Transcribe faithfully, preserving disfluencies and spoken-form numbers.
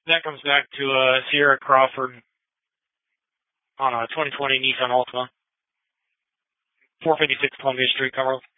That comes back to uh, Sierra Crawford on a twenty twenty Nissan Altima. four fifty-six Columbia Street, Colorado.